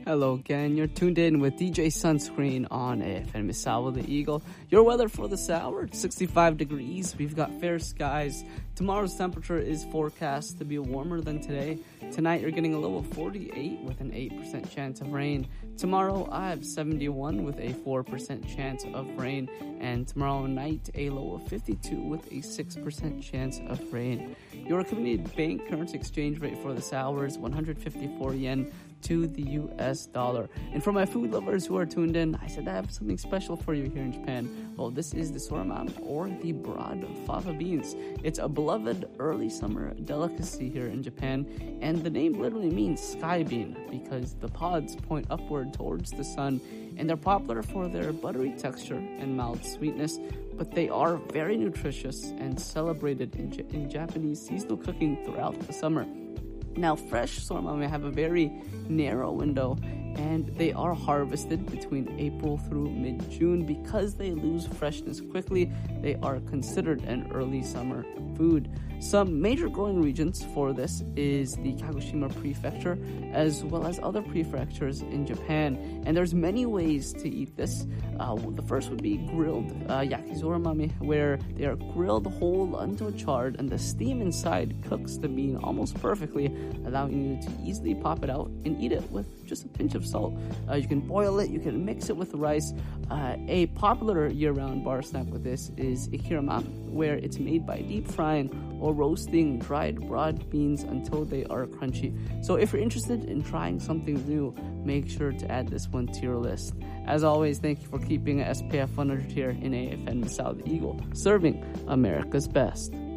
Hello again, you're tuned in with DJ Sunscreen on AFN Misawa the Eagle. Your weather for this hour, 65 degrees, we've got fair skies. Tomorrow's temperature is forecast to be warmer than today. Tonight you're getting a low of 48 with an 8% chance of rain. Tomorrow I have 71 with a 4% chance of rain. And tomorrow night a low of 52 with a 6% chance of rain. Your community bank currency exchange rate for this hour is 154 yen to the US dollar. And for my food lovers who are tuned in, I said I have something special for you here in Japan. Well, this is the soramam, or the broad fava beans. It's a beloved early summer delicacy here in Japan, and the name literally means sky bean because the pods point upward towards the sun, and they're popular for their buttery texture and mild sweetness, but they are very nutritious and celebrated in Japanese seasonal cooking throughout the summer. Now, fresh soramame have a very narrow window, and they are harvested between April through mid-June. Because they lose freshness quickly, they are considered an early summer food. Some major growing regions for this is the Kagoshima Prefecture, as well as other prefectures in Japan. And there's many ways to eat this. The first would be grilled yakisoramame, where they are grilled whole until charred, and the steam inside cooks the bean almost perfectly, allowing you to easily pop it out and eat it with just a pinch of salt. You can boil it, you can mix it with rice. A popular year-round bar snack with this is ikirama, where it's made by deep frying or roasting dried broad beans until they are crunchy. So if you're interested in trying something new, make sure to add this one to your list. As always, thank you for keeping SPF 100 here in AFN Misawa the Eagle, serving America's best.